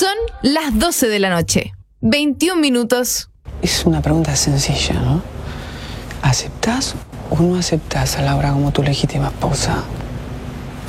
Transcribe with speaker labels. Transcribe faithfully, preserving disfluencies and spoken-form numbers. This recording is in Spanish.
Speaker 1: Son las doce de la noche, veintiún minutos.
Speaker 2: Es una pregunta sencilla, ¿no? ¿Aceptás o no aceptás a Laura como tu legítima esposa?